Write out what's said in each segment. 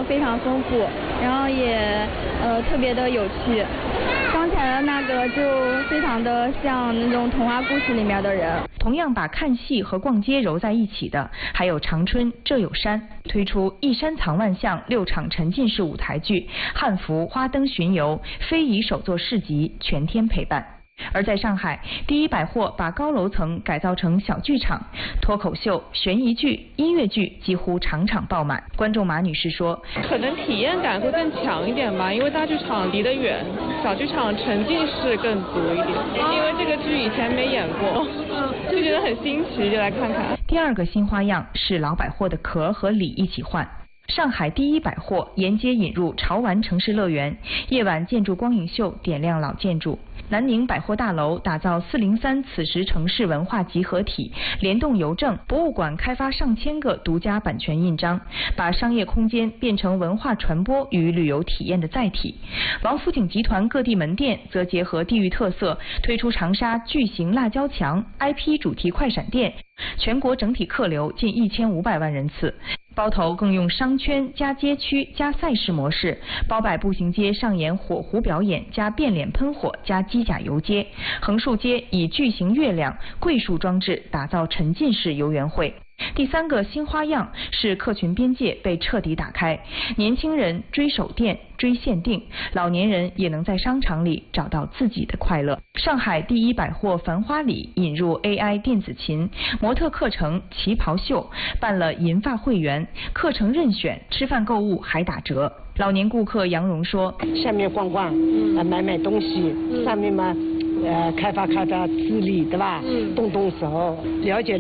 非常丰富，然后也特别的有趣。刚才的那个就非常的像那种童话故事里面的人。 同样把看戏和逛街揉在一起的，还有长春这有山推出一山藏万象6场沉浸式舞台剧、汉服、花灯巡游、非遗手作市集，全天陪伴。而在上海，第一百货把高楼层改造成小剧场，脱口秀、悬疑剧、音乐剧几乎场场爆满。观众马女士说：“ 可能体验感会更强一点吧，因为大剧场离得远，小剧场沉浸式更足一点。因为这个剧以前没演过，就觉得很新奇，就来看看。” 第二个新花样是老百货的壳和里一起换。上海第一百货沿街引入潮玩城市乐园，夜晚建筑光影秀点亮老建筑。南宁百货大楼打造403此时城市文化集合体，联动邮政、博物馆开发上千个独家版权印章，把商业空间变成文化传播与旅游体验的载体。王府井集团各地门店则结合地域特色，推出长沙巨型辣椒墙、IP 主题快闪店，全国整体客流近1500万人次。包头更用商圈加街区加赛事模式，包柏步行街上演火狐表演加变脸喷火加机甲游街，横竖街以巨型月亮、桂树装置打造沉浸式游园会。第三个新花样是客群边界被彻底打开，年轻人追手店、追限定，老年人也能在商场里找到自己的快乐。上海第一百货繁花里引入 AI 电子琴、模特课程、旗袍秀，办了银发会员，课程任选，吃饭购物还打折。老年顾客杨蓉说：“ 下面逛逛，买东西，上面嘛。”开发智力，对吧？动手，了解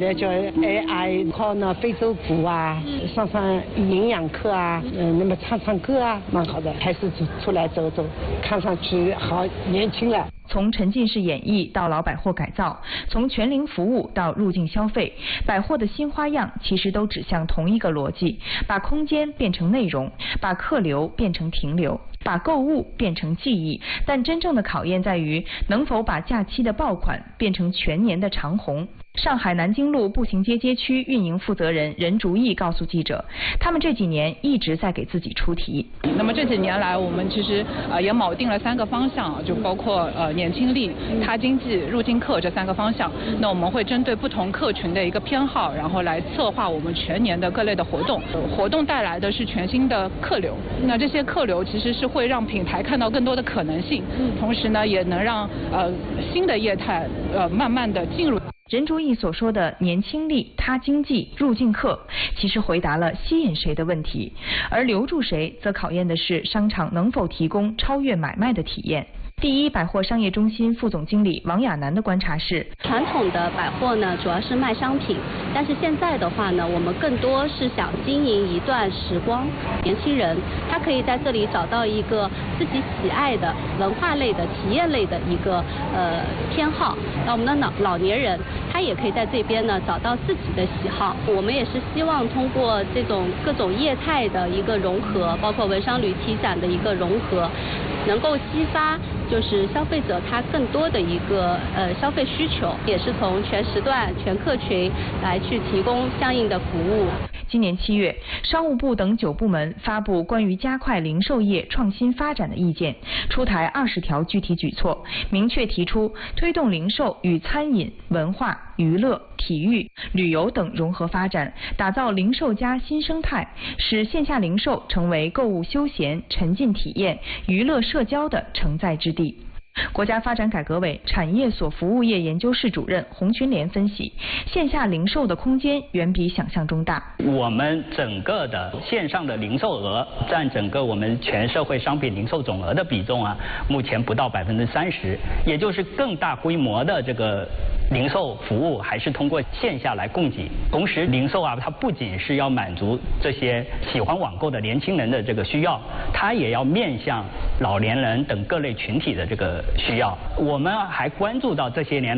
AI， 靠那非洲鼓啊，上营养课啊，那么唱歌啊，蛮好的。还是出来走走，看上去好年轻了。 从沉浸式演绎到老百货改造，从全龄服务到入境消费，百货的新花样其实都指向同一个逻辑：把空间变成内容，把客流变成停留，把购物变成记忆。但真正的考验在于能否把假期的爆款变成全年的长红。上海南京路步行街街区运营负责人任竹义告诉记者，他们这几年一直在给自己出题。 那么这几年来，我们其实也铆定了3个方向，就包括年轻力、他经济、入境客这3个方向。那我们会针对不同客群的一个偏好，然后来策划我们全年的各类的活动。活动带来的是全新的客流，那这些客流其实是会让品牌看到更多的可能性，同时呢，也能让新的业态慢慢的进入。 任竹义所说的年轻力、他经济、入境客，其实回答了吸引谁的问题，而留住谁，则考验的是商场能否提供超越买卖的体验。第一百货商业中心副总经理王亚楠的观察是： 传统的百货呢，主要是卖商品，但是现在的话呢，我们更多是想经营一段时光。年轻人他可以在这里找到一个自己喜爱的文化类的、体验类的一个偏好。那我们的老年人他也可以在这边呢找到自己的喜好。我们也是希望通过这种各种业态的一个融合，包括文商旅体展的一个融合，能够激发就是消费者他更多的一个消费需求，也是从全时段、全客群来去提供相应的服务。 今年7月，商务部等9部门发布关于加快零售业创新发展的意见，出台20条具体举措，明确提出推动零售与餐饮、文化、娱乐、体育、旅游等融合发展，打造零售加新生态，使线下零售成为购物休闲、沉浸体验、娱乐社交的承载之地。国家发展改革委产业所服务业研究室主任洪群莲分析，线下零售的空间远比想象中大。 我们整个的线上的零售额占整个我们全社会商品零售总额的比重啊，目前不到30%，也就是更大规模的这个零售服务还是通过线下来供给。同时，零售啊，它不仅是要满足这些喜欢网购的年轻人的这个需要，它也要面向老年人等各类群体的这个需要。我们还关注到这些年